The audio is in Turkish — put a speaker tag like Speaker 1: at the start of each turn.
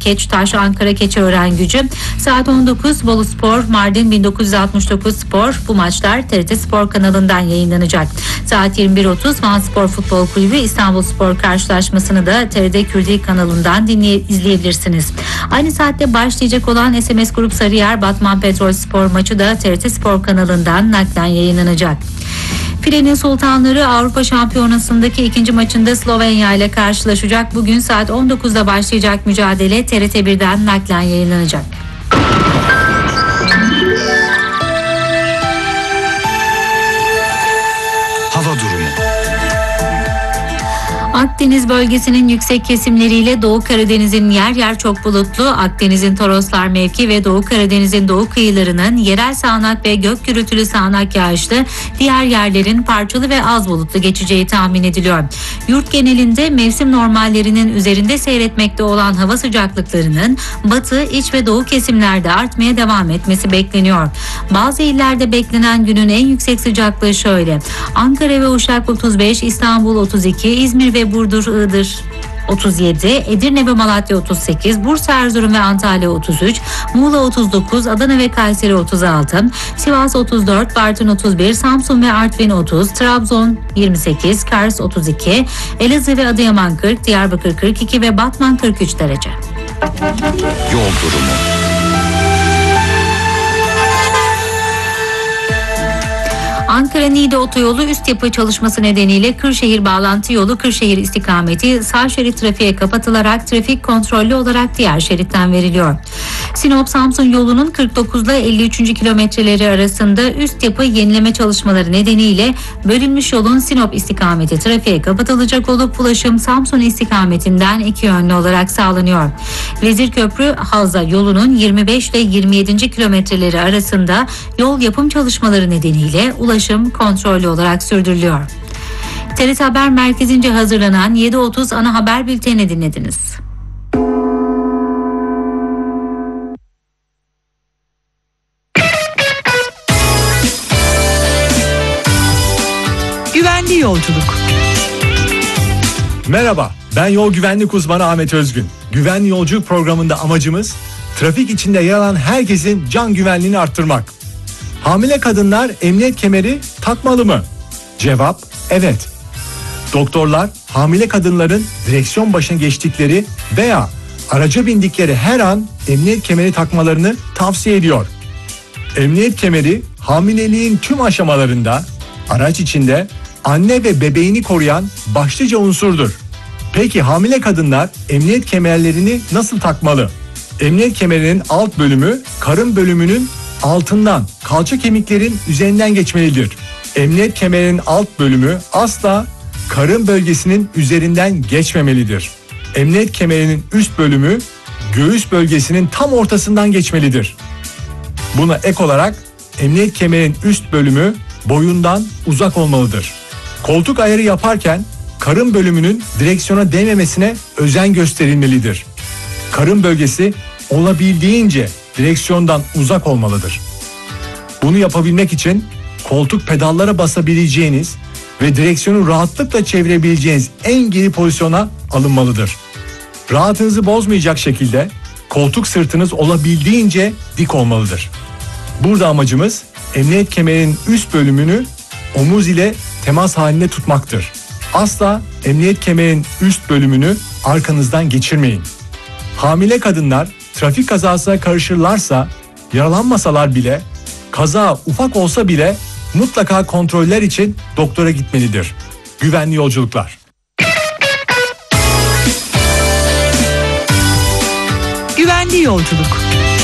Speaker 1: Keçtaş Ankara Keçiören Gücü. Saat 19 Boluspor Mardin 1969 Spor. Bu maçlar TRT Spor kanalından yayınlanacak. Saat 21.30 Van Spor Futbol Kulübü İstanbul Spor karşılaşmasını da TRT Kürdi kanalından izleyebilirsiniz. Aynı saatte başlayacak olan SMS Grup Sarıyer Batman Petrol Spor maçı da TRT Spor kanalından naklen yayınlanacak. Filenin Sultanları Avrupa Şampiyonası'ndaki ikinci maçında Slovenya ile karşılaşacak. Bugün saat 19'da başlayacak mücadele TRT 1'den naklen yayınlanacak.
Speaker 2: Hava durumu.
Speaker 1: Akdeniz bölgesinin yüksek kesimleriyle Doğu Karadeniz'in yer yer çok bulutlu, Akdeniz'in Toroslar mevki ve Doğu Karadeniz'in doğu kıyılarının yerel sağanak ve gök gürültülü sağanak yağışlı, diğer yerlerin parçalı ve az bulutlu geçeceği tahmin ediliyor. Yurt genelinde mevsim normallerinin üzerinde seyretmekte olan hava sıcaklıklarının batı, iç ve doğu kesimlerde artmaya devam etmesi bekleniyor. Bazı illerde beklenen günün en yüksek sıcaklığı şöyle: Ankara ve Uşak 35, İstanbul 32, İzmir ve Burdur, Iğdır 37, Edirne ve Malatya 38, Bursa, Erzurum ve Antalya 33, Muğla 39, Adana ve Kayseri 36, Sivas 34, Bartın 31, Samsun ve Artvin 30, Trabzon 28, Kars 32, Elazığ ve Adıyaman 40, Diyarbakır 42 ve Batman 43 derece.
Speaker 2: Yol durumu.
Speaker 1: Ankara-Niğde otoyolu üst yapı çalışması nedeniyle Kırşehir bağlantı yolu Kırşehir istikameti sağ şerit trafiğe kapatılarak trafik kontrollü olarak diğer şeritten veriliyor. Sinop-Samsun yolunun 49 ile 53. kilometreleri arasında üst yapı yenileme çalışmaları nedeniyle bölünmüş yolun Sinop istikameti trafiğe kapatılacak olup ulaşım Samsun istikametinden iki yönlü olarak sağlanıyor. Vezirköprü-Havza yolunun 25 ile 27. kilometreleri arasında yol yapım çalışmaları nedeniyle ulaşım kontrollü olarak sürdürülüyor. TRT Haber Merkezi'nce hazırlanan 7.30 ana haber bültenini dinlediniz.
Speaker 3: Güvenli yolculuk.
Speaker 4: Merhaba, ben yol güvenlik uzmanı Ahmet Özgün. Güvenli yolculuk programında amacımız trafik içinde yer alan herkesin can güvenliğini arttırmak. Hamile kadınlar emniyet kemeri takmalı mı? Cevap evet. Doktorlar hamile kadınların direksiyon başına geçtikleri veya araca bindikleri her an emniyet kemeri takmalarını tavsiye ediyor. Emniyet kemeri hamileliğin tüm aşamalarında araç içinde anne ve bebeğini koruyan başlıca unsurdur. Peki hamile kadınlar emniyet kemerlerini nasıl takmalı? Emniyet kemerinin alt bölümü karın bölümünün altından kalça kemiklerin üzerinden geçmelidir. Emniyet kemerinin alt bölümü asla karın bölgesinin üzerinden geçmemelidir. Emniyet kemerinin üst bölümü göğüs bölgesinin tam ortasından geçmelidir. Buna ek olarak emniyet kemerinin üst bölümü boyundan uzak olmalıdır. Koltuk ayarı yaparken karın bölümünün direksiyona değmemesine özen gösterilmelidir. Karın bölgesi olabildiğince direksiyondan uzak olmalıdır. Bunu yapabilmek için koltuk pedallara basabileceğiniz ve direksiyonu rahatlıkla çevirebileceğiniz en geri pozisyona alınmalıdır. Rahatınızı bozmayacak şekilde koltuk sırtınız olabildiğince dik olmalıdır. Burada amacımız emniyet kemerinin üst bölümünü omuz ile temas halinde tutmaktır. Asla emniyet kemerinin üst bölümünü arkanızdan geçirmeyin. Hamile kadınlar trafik kazasına karışırlarsa, yaralanmasalar bile, kaza ufak olsa bile mutlaka kontroller için doktora gitmelidir. Güvenli yolculuklar.
Speaker 3: Güvenli yolculuk.